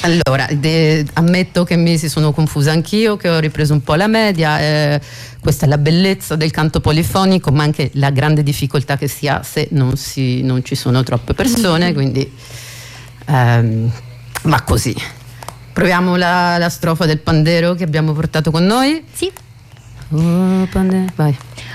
Allora, ammetto che mi si sono confusa anch'io, che ho ripreso un po' la media. Questa è la bellezza del canto polifonico, ma anche la grande difficoltà che si ha se non ci sono troppe persone, quindi va così. Proviamo la strofa del pandero che abbiamo portato con noi? Sì. Oh, pandero, vai.